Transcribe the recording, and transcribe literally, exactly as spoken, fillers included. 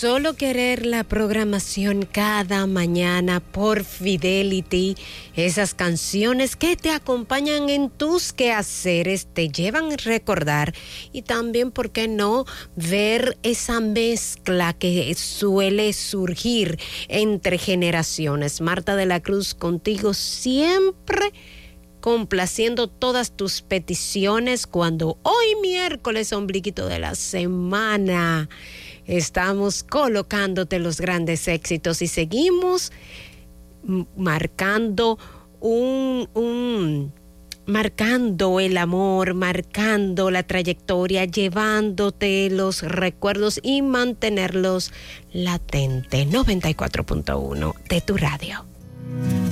Solo querer la programación cada mañana por Fidelity. Esas canciones que te acompañan en tus quehaceres, te llevan a recordar y también, ¿por qué no?, ver esa mezcla que suele surgir entre generaciones. Marta de la Cruz contigo siempre, complaciendo todas tus peticiones cuando hoy miércoles, ombliguito de la semana, estamos colocándote los grandes éxitos y seguimos marcando un, un marcando el amor, marcando la trayectoria, llevándote los recuerdos y mantenerlos latentes. noventa y cuatro punto uno de tu radio.